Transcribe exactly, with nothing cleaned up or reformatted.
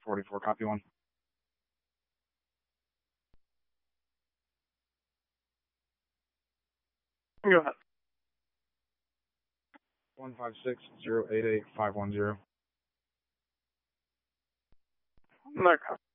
forty-four, copy one. Go ahead. one five six zero eight eight five one zero. No,